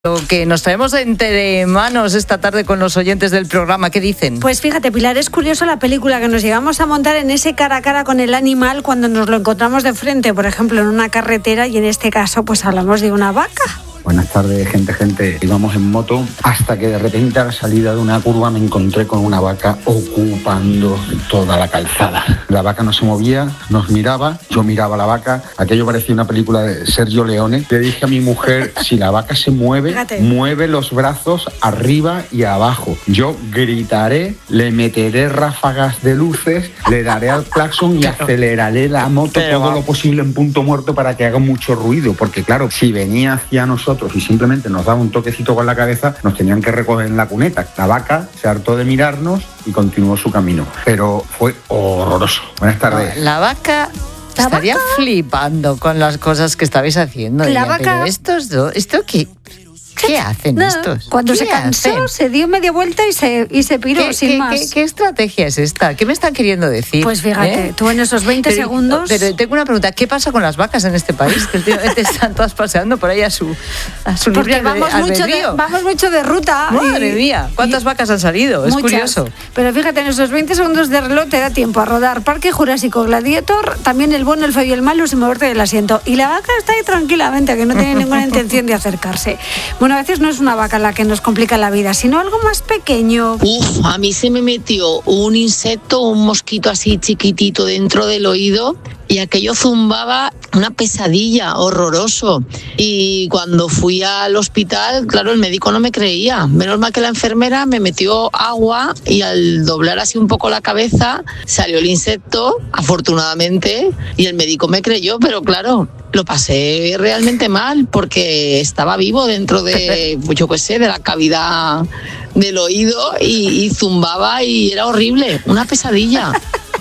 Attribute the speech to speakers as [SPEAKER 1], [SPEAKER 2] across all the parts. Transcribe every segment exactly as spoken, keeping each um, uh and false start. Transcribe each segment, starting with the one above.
[SPEAKER 1] Lo que nos traemos entre manos esta tarde con los oyentes del programa, ¿qué dicen?
[SPEAKER 2] Pues fíjate, Pilar, es curioso la película que nos llegamos a montar en ese cara a cara con el animal cuando nos lo encontramos de frente, por ejemplo, en una carretera, y en este caso pues hablamos de una vaca.
[SPEAKER 3] Buenas tardes, gente, gente. Íbamos en moto hasta que de repente a la salida de una curva me encontré con una vaca ocupando toda la calzada. La vaca no se movía, nos miraba, yo miraba a la vaca. Aquello parecía una película de Sergio Leone. Le dije a mi mujer, si la vaca se mueve,
[SPEAKER 2] Fíjate.
[SPEAKER 3] mueve los brazos arriba y abajo. Yo gritaré, le meteré ráfagas de luces, le daré al claxon y aceleraré la moto
[SPEAKER 1] Pero
[SPEAKER 3] todo
[SPEAKER 1] va.
[SPEAKER 3] lo posible en punto muerto para que haga mucho ruido. Porque claro, si venía hacia nosotros y simplemente nos daba un toquecito con la cabeza, nos tenían que recoger en la cuneta. La vaca se hartó de mirarnos y continuó su camino. Pero fue horroroso. Buenas tardes.
[SPEAKER 1] La vaca
[SPEAKER 2] ¿La
[SPEAKER 1] estaría
[SPEAKER 2] vaca?
[SPEAKER 1] flipando con las cosas que estabais haciendo.
[SPEAKER 2] La
[SPEAKER 1] Diría,
[SPEAKER 2] vaca-
[SPEAKER 1] Pero estos dos, ¿esto qué? ¿Qué hacen
[SPEAKER 2] Nada,
[SPEAKER 1] estos?
[SPEAKER 2] Cuando
[SPEAKER 1] ¿Qué
[SPEAKER 2] se cansó,
[SPEAKER 1] hacen?
[SPEAKER 2] se dio media vuelta y se, y se piró,
[SPEAKER 1] ¿Qué,
[SPEAKER 2] sin
[SPEAKER 1] qué-
[SPEAKER 2] más.
[SPEAKER 1] qué- qué estrategia es esta? ¿Qué me están queriendo decir?
[SPEAKER 2] Pues fíjate,
[SPEAKER 1] ¿Eh?
[SPEAKER 2] tú en esos veinte
[SPEAKER 1] Pero-
[SPEAKER 2] segundos...
[SPEAKER 1] Pero tengo una pregunta, ¿qué pasa con las vacas en este país? Que últimamente están todas paseando por ahí a su, a su libre
[SPEAKER 2] Porque vamos mucho, de,
[SPEAKER 1] albedrío.
[SPEAKER 2] vamos mucho de ruta.
[SPEAKER 1] Madre
[SPEAKER 2] y-
[SPEAKER 1] mía, ¿cuántas
[SPEAKER 2] y-
[SPEAKER 1] vacas han salido? Es
[SPEAKER 2] Muchas.
[SPEAKER 1] curioso.
[SPEAKER 2] Pero fíjate, en esos veinte segundos de reloj te da tiempo a rodar Parque Jurásico, Gladiator, también el bueno, el feo y el malo sin moverte del asiento. Y la vaca está ahí tranquilamente, que no tiene ninguna intención de acercarse. Bueno, a veces no es una vaca la que nos complica la vida, sino algo más pequeño.
[SPEAKER 4] Uf, a mí se me metió un insecto, un mosquito así chiquitito dentro del oído y aquello zumbaba una pesadilla, horroroso. Y cuando fui al hospital, claro, el médico no me creía. Menos mal que la enfermera me metió agua y al doblar así un poco la cabeza salió el insecto, afortunadamente, y el médico me creyó, pero claro, lo pasé realmente mal porque estaba vivo dentro de, pues yo qué sé, de la cavidad del oído y, y zumbaba y era horrible, una pesadilla.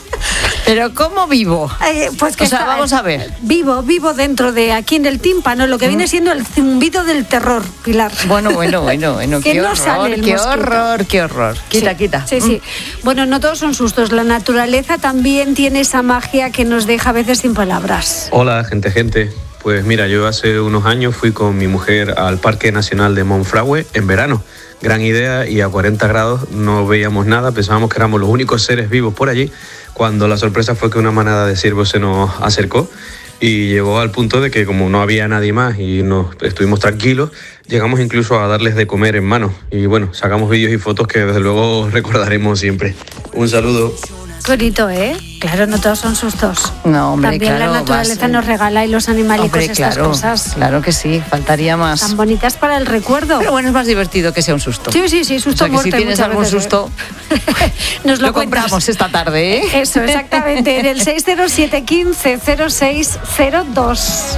[SPEAKER 1] Pero ¿cómo vivo?
[SPEAKER 2] Eh, pues que
[SPEAKER 1] O sea,
[SPEAKER 2] está,
[SPEAKER 1] vamos a ver.
[SPEAKER 2] Vivo, vivo dentro de aquí en el tímpano, lo que viene siendo el zumbido del terror, Pilar.
[SPEAKER 1] Bueno, bueno, bueno, bueno,
[SPEAKER 2] Que
[SPEAKER 1] qué
[SPEAKER 2] no
[SPEAKER 1] horror,
[SPEAKER 2] sale el
[SPEAKER 1] qué
[SPEAKER 2] mosquito.
[SPEAKER 1] horror, qué horror. Quita,
[SPEAKER 2] Sí,
[SPEAKER 1] quita.
[SPEAKER 2] Sí, sí. Bueno, no todos son sustos. La naturaleza también tiene esa magia que nos deja a veces sin palabras.
[SPEAKER 5] Hola, gente, gente. Pues mira, yo hace unos años fui con mi mujer al Parque Nacional de Monfragüe en verano. Gran idea, y a cuarenta grados no veíamos nada, pensábamos que éramos los únicos seres vivos por allí, cuando la sorpresa fue que una manada de ciervos se nos acercó y llegó al punto de que como no había nadie más y nos estuvimos tranquilos, llegamos incluso a darles de comer en mano. Y bueno, sacamos vídeos y fotos que desde luego recordaremos siempre. Un saludo.
[SPEAKER 2] Qué bonito, ¿eh? Claro, no todos son sustos.
[SPEAKER 1] No, hombre,
[SPEAKER 2] También
[SPEAKER 1] claro,
[SPEAKER 2] la naturaleza
[SPEAKER 1] vas-
[SPEAKER 2] nos regala y los animalicos
[SPEAKER 1] Hombre,
[SPEAKER 2] estas
[SPEAKER 1] claro,
[SPEAKER 2] cosas
[SPEAKER 1] claro que sí, faltaría más.
[SPEAKER 2] tan bonitas para el recuerdo.
[SPEAKER 1] Pero bueno, es más divertido que sea un susto.
[SPEAKER 2] Sí, sí, sí,
[SPEAKER 1] O
[SPEAKER 2] susto
[SPEAKER 1] sea, que
[SPEAKER 2] muerte
[SPEAKER 1] si tienes
[SPEAKER 2] muchas
[SPEAKER 1] algún
[SPEAKER 2] veces, ¿eh?
[SPEAKER 1] susto,
[SPEAKER 2] Nos lo,
[SPEAKER 1] lo
[SPEAKER 2] cuentas.
[SPEAKER 1] compramos esta tarde, ¿eh?
[SPEAKER 2] Eso, exactamente, en el seis cero siete uno cinco cero seis cero dos.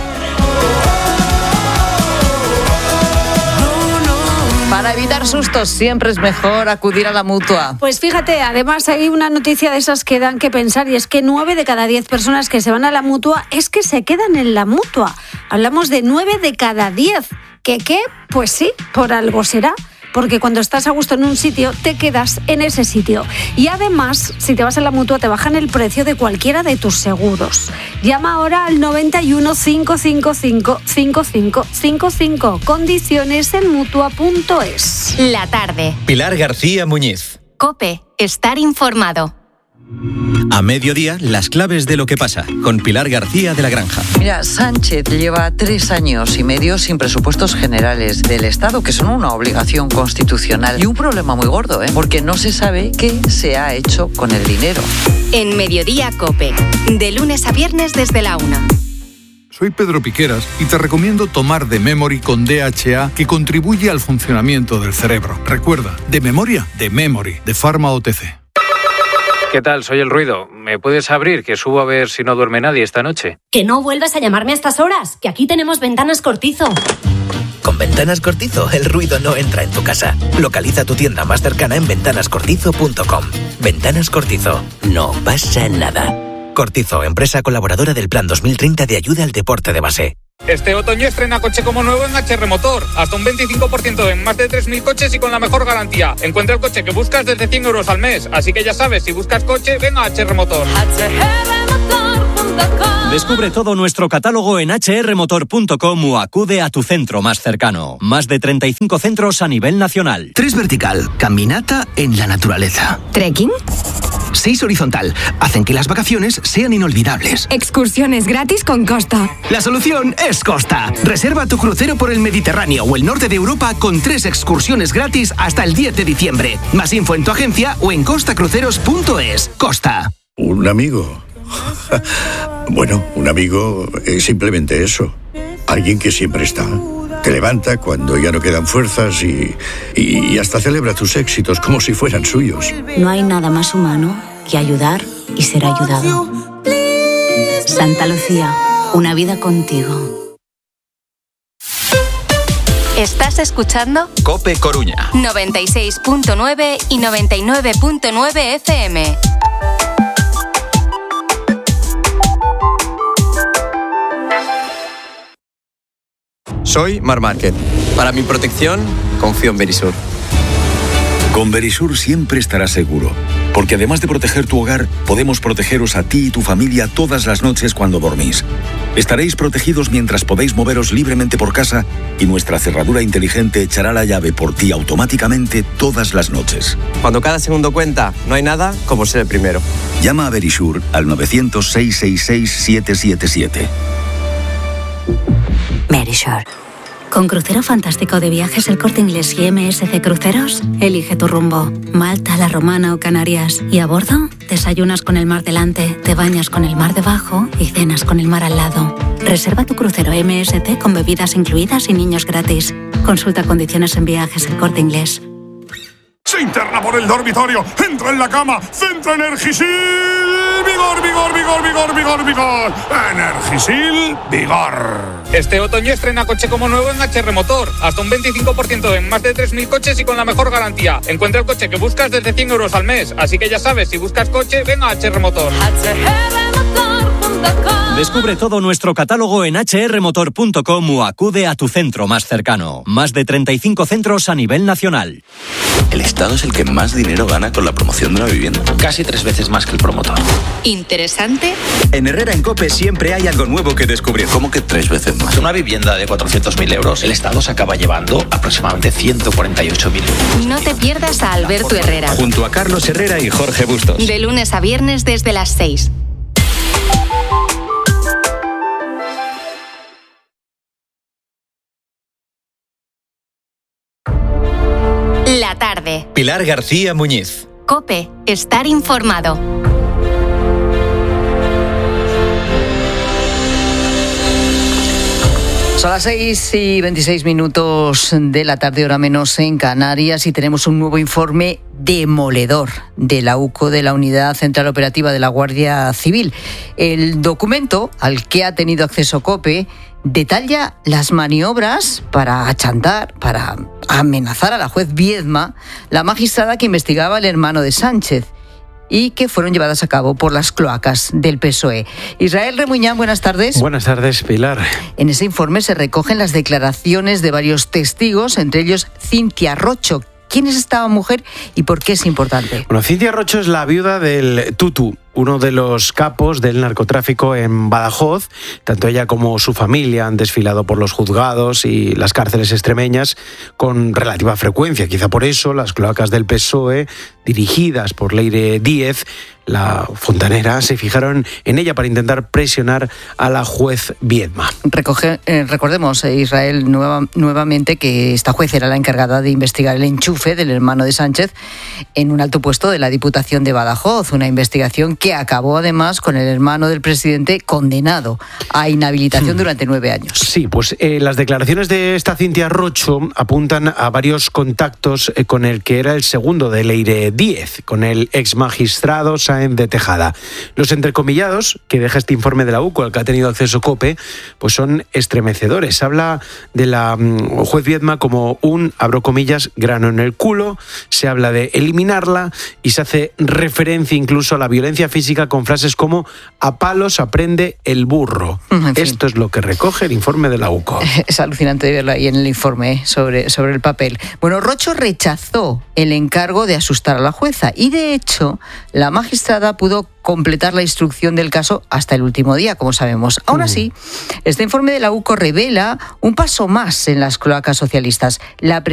[SPEAKER 1] Para evitar sustos siempre es mejor acudir a la Mutua.
[SPEAKER 2] Pues fíjate, además hay una noticia de esas que dan que pensar, y es que nueve de cada diez personas que se van a la Mutua es que se quedan en la Mutua. Hablamos de nueve de cada diez. ¿Qué qué? Pues sí, por algo será. Porque cuando estás a gusto en un sitio, te quedas en ese sitio. Y además, si te vas a la Mutua, te bajan el precio de cualquiera de tus seguros. Llama ahora al noventa y uno, cinco cinco cinco, cinco cinco cinco cinco. Condiciones en mutua punto es.
[SPEAKER 6] La tarde.
[SPEAKER 7] Pilar García Muñiz.
[SPEAKER 6] COPE. Estar informado.
[SPEAKER 7] A mediodía, las claves de lo que pasa, con Pilar García de la Granja.
[SPEAKER 8] Mira, Sánchez lleva tres años y medio sin presupuestos generales del Estado, que son una obligación constitucional y un problema muy gordo, ¿eh? Porque no se sabe qué se ha hecho con el dinero.
[SPEAKER 6] En Mediodía COPE. De lunes a viernes desde la una.
[SPEAKER 9] Soy Pedro Piqueras y te recomiendo tomar de Memory con D H A, que contribuye al funcionamiento del cerebro. Recuerda, de memoria, de Memory, de Pharma O T C.
[SPEAKER 10] ¿Qué tal? Soy el Ruido. ¿Me puedes abrir, que subo a ver si no duerme nadie esta noche?
[SPEAKER 11] Que no vuelvas a llamarme a estas horas, que aquí tenemos Ventanas Cortizo.
[SPEAKER 12] Con Ventanas Cortizo, el ruido no entra en tu casa. Localiza tu tienda más cercana en ventanas cortizo punto com. Ventanas Cortizo. No pasa nada. Cortizo, empresa colaboradora del Plan dos mil treinta de ayuda al deporte de base.
[SPEAKER 13] Este otoño estrena coche como nuevo en H R Motor. Hasta un veinticinco por ciento en más de tres mil coches y con la mejor garantía. Encuentra el coche que buscas desde cien euros al mes. Así que ya sabes, si buscas coche, ven a H R Motor.
[SPEAKER 14] H R motor punto com. Descubre todo nuestro catálogo en hache erre motor punto com o acude a tu centro más cercano. Más de treinta y cinco centros a nivel nacional.
[SPEAKER 15] Tres vertical, caminata en la naturaleza.
[SPEAKER 16] ¿Trekking?
[SPEAKER 15] Seis horizontal, hacen que las vacaciones sean inolvidables.
[SPEAKER 16] Excursiones gratis con Costa.
[SPEAKER 15] La solución es Costa. Reserva tu crucero por el Mediterráneo o el norte de Europa con tres excursiones gratis hasta el diez de diciembre. Más info en tu agencia o en costa cruceros punto es. Costa.
[SPEAKER 17] Un amigo. Bueno, un amigo es simplemente eso. Alguien que siempre está. Te levanta cuando ya no quedan fuerzas y, y hasta celebra tus éxitos como si fueran suyos.
[SPEAKER 18] No hay nada más humano que ayudar y ser ayudado. Santa Lucía, una vida contigo.
[SPEAKER 6] ¿Estás escuchando?
[SPEAKER 7] COPE Coruña.
[SPEAKER 6] noventa y seis punto nueve y noventa y nueve punto nueve F M.
[SPEAKER 19] Soy Mar Márquez. Para mi protección, confío en Verisur.
[SPEAKER 20] Con Verisur siempre estarás seguro, porque además de proteger tu hogar, podemos protegeros a ti y tu familia todas las noches cuando dormís. Estaréis protegidos mientras podéis moveros libremente por casa y nuestra cerradura inteligente echará la llave por ti automáticamente todas las noches.
[SPEAKER 19] Cuando cada segundo cuenta, no hay nada como ser el primero.
[SPEAKER 20] Llama a Verisur al nueve cero cero, seis seis seis, siete siete siete.
[SPEAKER 18] Verisur. Con Crucero Fantástico de Viajes El Corte Inglés y eme ese ce Cruceros, elige tu rumbo. Malta, La Romana o Canarias. Y a bordo, desayunas con el mar delante, te bañas con el mar debajo y cenas con el mar al lado. Reserva tu crucero eme ese ce con bebidas incluidas y niños gratis. Consulta condiciones en Viajes El Corte Inglés.
[SPEAKER 21] Se interna por el dormitorio, entra en la cama, centra Energisil, vigor, vigor, vigor, vigor, vigor, vigor, Energisil, vigor.
[SPEAKER 13] Este otoño estrena coche como nuevo en H R Motor, hasta un veinticinco por ciento en más de tres mil coches y con la mejor garantía. Encuentra el coche que buscas desde cien euros al mes, así que ya sabes, si buscas coche, ven a H R Motor.
[SPEAKER 6] hache erre motor punto com.
[SPEAKER 14] Descubre todo nuestro catálogo en hache erre motor punto com o acude a tu centro más cercano. Más de treinta y cinco centros a nivel nacional.
[SPEAKER 22] El Estado es el que más dinero gana con la promoción de una vivienda. Casi tres veces más que el promotor.
[SPEAKER 6] ¿Interesante?
[SPEAKER 7] En Herrera en COPE siempre hay algo nuevo que descubrir.
[SPEAKER 22] ¿Cómo que tres veces más?
[SPEAKER 23] Una vivienda de cuatrocientos mil euros, el Estado se acaba llevando aproximadamente ciento cuarenta y ocho mil euros.
[SPEAKER 6] No te pierdas a Alberto Herrera.
[SPEAKER 7] Junto a Carlos Herrera y Jorge Bustos.
[SPEAKER 6] De lunes a viernes desde las seis. La tarde.
[SPEAKER 7] Pilar García Muñiz.
[SPEAKER 6] COPE. Estar informado.
[SPEAKER 1] Son las seis y veintiséis minutos de la tarde, hora menos en Canarias, y tenemos un nuevo informe demoledor de la UCO, de la Unidad Central Operativa de la Guardia Civil. El documento al que ha tenido acceso COPE detalla las maniobras para achantar, para amenazar a la juez Viedma, la magistrada que investigaba al hermano de Sánchez, y que fueron llevadas a cabo por las cloacas del P S O E. Israel Remuñán, buenas tardes.
[SPEAKER 24] Buenas tardes, Pilar.
[SPEAKER 1] En ese informe se recogen las declaraciones de varios testigos, entre ellos Cintia Rocho. ¿Quién es esta mujer y por qué es importante?
[SPEAKER 24] Bueno, Cintia Rocho es la viuda del Tutu, uno de los capos del narcotráfico en Badajoz. Tanto ella como su familia han desfilado por los juzgados y las cárceles extremeñas con relativa frecuencia. Quizá por eso las cloacas del P S O E, dirigidas por Leire Díez, la fontanera, se fijaron en ella para intentar presionar a la juez Viedma.
[SPEAKER 1] Recoge, eh, recordemos, eh, Israel, nueva, nuevamente que esta juez era la encargada de investigar el enchufe del hermano de Sánchez en un alto puesto de la Diputación de Badajoz, una investigación que acabó además con el hermano del presidente condenado a inhabilitación durante nueve años.
[SPEAKER 24] Sí, pues eh, las declaraciones de esta Cintia Rocho apuntan a varios contactos eh, con el que era el segundo de Leire Díez, con el ex magistrado Sáenz de Tejada. Los entrecomillados que deja este informe de la UCO al que ha tenido acceso COPE, pues son estremecedores. Habla de la um, juez Viedma como un, abro comillas, grano en el culo, se habla de eliminarla y se hace referencia incluso a la violencia física con frases como a palos aprende el burro. En fin. Esto es lo que recoge el informe de la UCO.
[SPEAKER 1] Es alucinante verlo ahí en el informe sobre, sobre el papel. Bueno, Rocho rechazó el encargo de asustar a la jueza y de hecho la magistrada magistrada pudo completar la instrucción del caso hasta el último día, como sabemos. Aún así, este informe de la U C O revela un paso más en las cloacas socialistas. La